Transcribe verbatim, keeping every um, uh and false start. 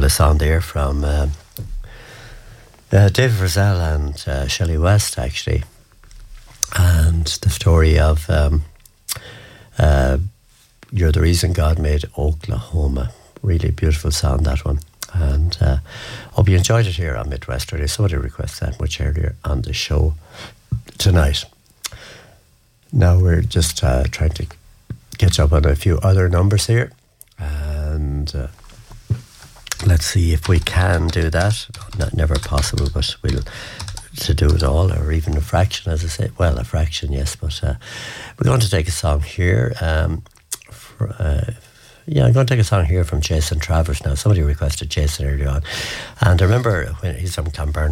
marvellous song there from um, uh, David Frizzell and uh, Shelley West, actually. And the story of um, uh, You're the Reason God Made Oklahoma. Really beautiful song, that one. And uh, hope you enjoyed it here on Midwest Radio. Somebody requested that much earlier on the show tonight. Now we're just uh, trying to catch up on a few other numbers here. And uh, let's see if we can do that. Not never possible, but we'll to do it all, or even a fraction, as I say. Well, a fraction, yes, but uh, we're going to take a song here. Um, for, uh, yeah, I'm going to take a song here from Jason Travers now. Somebody requested Jason earlier on. And I remember when he's from Clonberne,